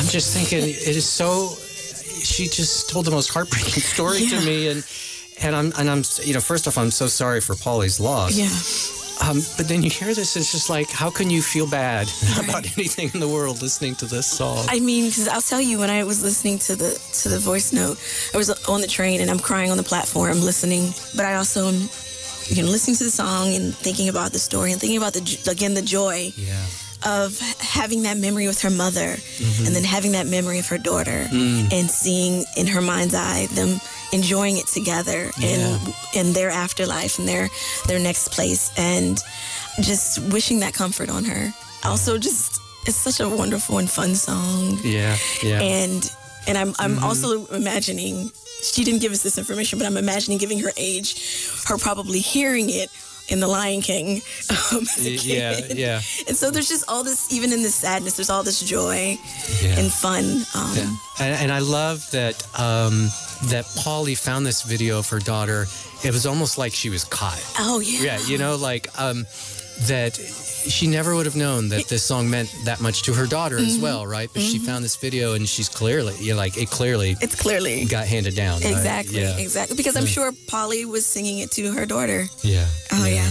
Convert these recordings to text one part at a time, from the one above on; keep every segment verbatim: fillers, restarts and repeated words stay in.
I'm just thinking, it is so. She just told the most heartbreaking story Yeah. to me, and and I'm and I'm you know first off, I'm so sorry for Polly's loss. Yeah. Um, but then you hear this, it's just like, how can you feel bad Right. about anything in the world listening to this song? I mean, because I'll tell you, when I was listening to the to the voice note, I was on the train and I'm crying on the platform listening. But I also am, you know, listening to the song and thinking about the story and thinking about the j- again the joy Yeah. of having that memory with her mother, Mm-hmm. and then having that memory of her daughter, Mm. and seeing in her mind's eye them enjoying it together in in their afterlife and their their next place, and just wishing that comfort on her. Also, just it's such a wonderful and fun song, Yeah. Yeah. and and I'm I'm Mm-hmm. also imagining, she didn't give us this information, but I'm imagining, giving her age, her probably hearing it in The Lion King. Um, as a Y- yeah. kid. Yeah. And so there's just all this, even in this sadness, there's all this joy Yeah. and fun. Um, Yeah. And, and I love that um, that Polly found this video of her daughter. It was almost like she was caught. Oh, yeah. Yeah, you know, like um, that she never would have known that this song meant that much to her daughter as well, right? But she found this video and she's clearly, you know, like it clearly It's clearly. got handed down. right? Exactly, Yeah. exactly. Because I'm sure Polly was singing it to her daughter. Yeah. Oh, yeah.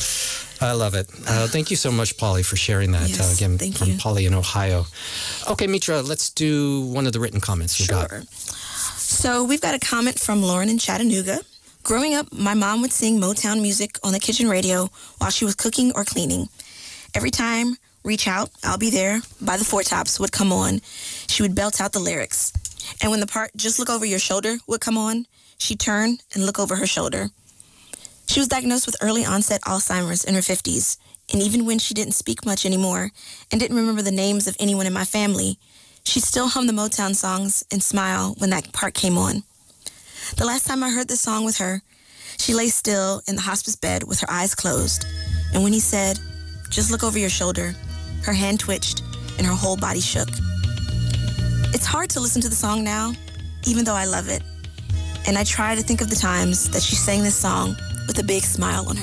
I love it. Uh, thank you so much, Polly, for sharing that. Yes, uh, again, thank from you. Polly in Ohio. Okay, Mitra, let's do one of the written comments we got. Sure. So we've got a comment from Lauren in Chattanooga. Growing up, my mom would sing Motown music on the kitchen radio while she was cooking or cleaning. Every time Reach Out, I'll Be There by the Four Tops would come on, she would belt out the lyrics. And when the part Just Look Over Your Shoulder would come on, she'd turn and look over her shoulder. She was diagnosed with early onset Alzheimer's in her fifties, and even when she didn't speak much anymore and didn't remember the names of anyone in my family, she'd still hum the Motown songs and smile when that part came on. The last time I heard this song with her, she lay still in the hospice bed with her eyes closed, and when he said, "Just look over your shoulder," her hand twitched and her whole body shook. It's hard to listen to the song now, even though I love it, and I try to think of the times that she sang this song with a big smile on her